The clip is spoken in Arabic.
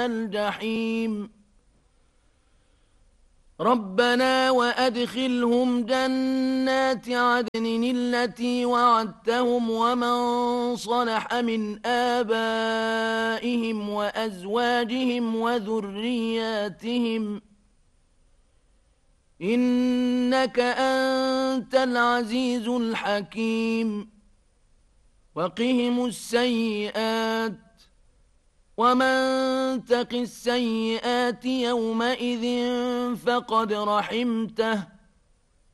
الجحيم ربنا وأدخلهم جنات عدن التي وعدتهم ومن صلح من آبائهم وأزواجهم وذرياتهم إنك أنت العزيز الحكيم وقهم السيئات ومن تق السيئات يومئذ فقد رحمته